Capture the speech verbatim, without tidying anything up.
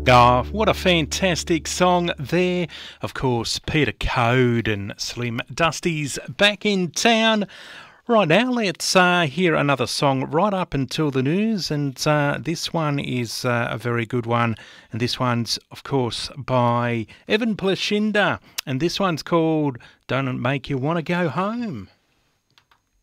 Oh, what a fantastic song there. Of course, Peter Code and Slim Dusty's Back in Town. Right now, let's uh, hear another song right up until the news, and uh, this one is uh, a very good one, and this one's, of course, by Evan Plashinda, and this one's called Don't It Make You Want to Go Home.